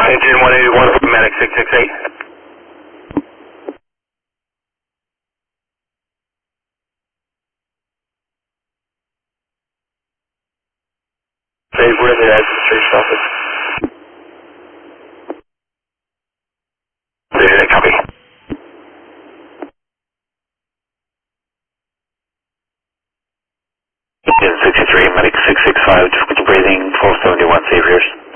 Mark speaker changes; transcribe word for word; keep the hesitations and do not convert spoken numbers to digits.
Speaker 1: Engine one eighty-one from Medic six six eight. Say, we're in the administration office. Say, copy. Engine sixty-three, Medic six six five, just with your breathing, four seventy-one, save yours.